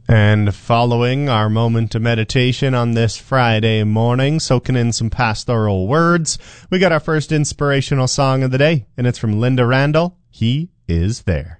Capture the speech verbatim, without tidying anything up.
And following our moment of meditation on this Friday morning, soaking in some pastoral words, we got our first inspirational song of the day, and it's from Linda Randall, He Is There.